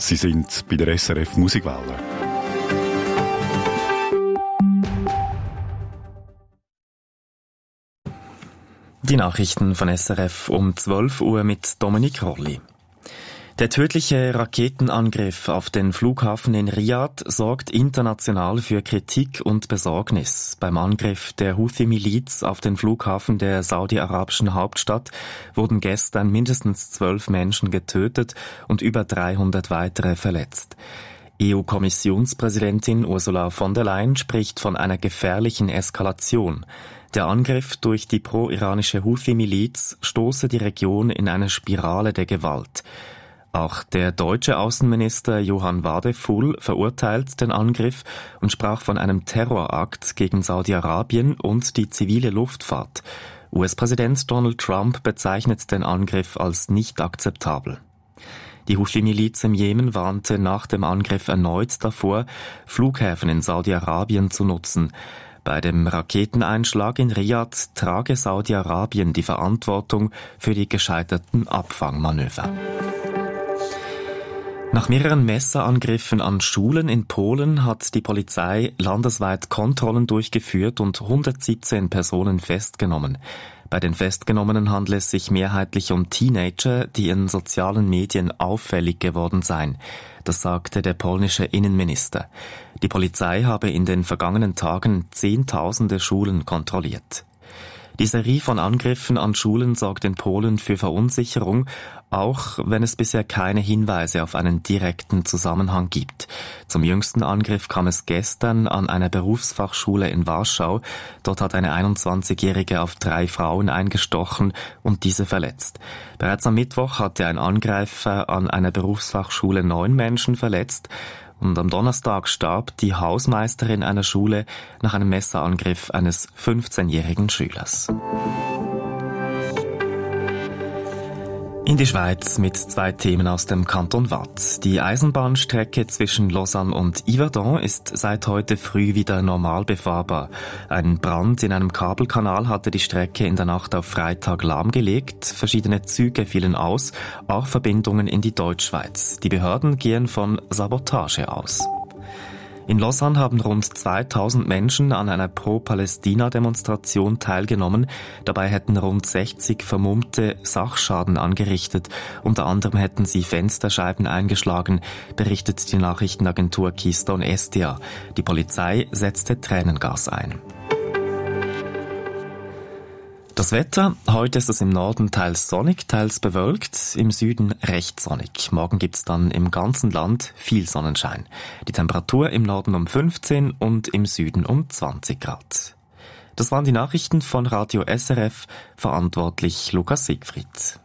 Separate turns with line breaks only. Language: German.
Sie sind bei der SRF Musikwelle.
Die Nachrichten von SRF um 12 Uhr mit Dominik Rolli. Der tödliche Raketenangriff auf den Flughafen in Riad sorgt international für Kritik und Besorgnis. Beim Angriff der Houthi-Miliz auf den Flughafen der saudi-arabischen Hauptstadt wurden gestern mindestens 12 Menschen getötet und über 300 weitere verletzt. EU-Kommissionspräsidentin Ursula von der Leyen spricht von einer gefährlichen Eskalation. Der Angriff durch die pro-iranische Houthi-Miliz stoße die Region in eine Spirale der Gewalt. Auch der deutsche Außenminister Johann Wadefuhl verurteilt den Angriff und sprach von einem Terrorakt gegen Saudi-Arabien und die zivile Luftfahrt. US-Präsident Donald Trump bezeichnet den Angriff als nicht akzeptabel. Die Houthi-Miliz im Jemen warnte nach dem Angriff erneut davor, Flughäfen in Saudi-Arabien zu nutzen. Bei dem Raketeneinschlag in Riad trage Saudi-Arabien die Verantwortung für die gescheiterten Abfangmanöver. Nach mehreren Messerangriffen an Schulen in Polen hat die Polizei landesweit Kontrollen durchgeführt und 117 Personen festgenommen. Bei den Festgenommenen handelt es sich mehrheitlich um Teenager, die in sozialen Medien auffällig geworden seien. Das sagte der polnische Innenminister. Die Polizei habe in den vergangenen Tagen Zehntausende Schulen kontrolliert. Die Serie von Angriffen an Schulen sorgt in Polen für Verunsicherung, auch wenn es bisher keine Hinweise auf einen direkten Zusammenhang gibt. Zum jüngsten Angriff kam es gestern an einer Berufsfachschule in Warschau. Dort hat eine 21-Jährige auf 3 Frauen eingestochen und diese verletzt. Bereits am Mittwoch hatte ein Angreifer an einer Berufsfachschule 9 Menschen verletzt. Und am Donnerstag starb die Hausmeisterin einer Schule nach einem Messerangriff eines 15-jährigen Schülers. In die Schweiz mit 2 Themen aus dem Kanton Waadt. Die Eisenbahnstrecke zwischen Lausanne und Yverdon ist seit heute früh wieder normal befahrbar. Ein Brand in einem Kabelkanal hatte die Strecke in der Nacht auf Freitag lahmgelegt. Verschiedene Züge fielen aus, auch Verbindungen in die Deutschschweiz. Die Behörden gehen von Sabotage aus. In Lausanne haben rund 2000 Menschen an einer Pro-Palästina-Demonstration teilgenommen. Dabei hätten rund 60 Vermummte Sachschaden angerichtet. Unter anderem hätten sie Fensterscheiben eingeschlagen, berichtet die Nachrichtenagentur Keystone SDA. Die Polizei setzte Tränengas ein. Das Wetter, heute ist es im Norden teils sonnig, teils bewölkt, im Süden recht sonnig. Morgen gibt's dann im ganzen Land viel Sonnenschein. Die Temperatur im Norden um 15 und im Süden um 20 Grad. Das waren die Nachrichten von Radio SRF, verantwortlich Lukas Siegfried.